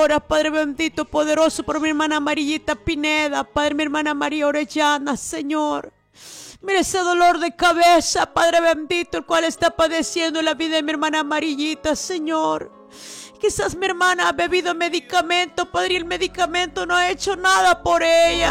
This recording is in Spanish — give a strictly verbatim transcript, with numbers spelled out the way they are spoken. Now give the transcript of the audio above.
ora, Padre bendito, poderoso, por mi hermana Amarillita Pineda, Padre, mi hermana María Orellana, Señor. Mira ese dolor de cabeza, Padre bendito, el cual está padeciendo la vida de mi hermana Amarillita, Señor. Quizás mi hermana ha bebido medicamento, Padre, y el medicamento no ha hecho nada por ella.